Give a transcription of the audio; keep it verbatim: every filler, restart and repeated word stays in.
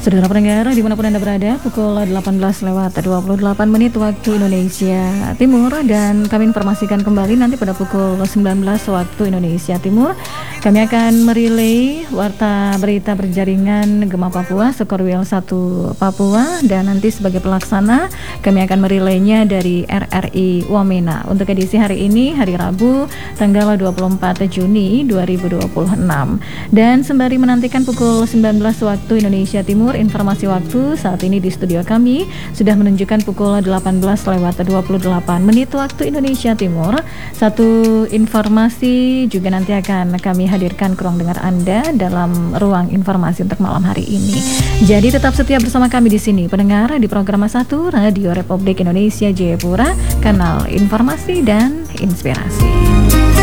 Saudara pendengar dimanapun Anda berada, pukul delapan belas lewat dua puluh delapan menit waktu Indonesia Timur, dan kami informasikan kembali nanti pada pukul sembilan belas waktu Indonesia Timur kami akan merilai warta berita berjaringan Gema Papua Skorwil satu Papua, dan nanti sebagai pelaksana kami akan merilainya dari R R I Wamena untuk edisi hari ini, hari Rabu tanggal dua puluh empat Juni dua ribu dua puluh enam. Dan sembari menantikan pukul sembilan belas waktu Indonesia Timur, informasi waktu saat ini di studio kami sudah menunjukkan pukul delapan belas lewat dua puluh delapan menit waktu Indonesia Timur. Satu informasi juga nanti akan kami hadirkan ke ruang dengar Anda dalam ruang informasi untuk malam hari ini. Jadi tetap setia bersama kami di sini, pendengar, di program satu Radio Republik Indonesia Jayapura, kanal informasi dan inspirasi.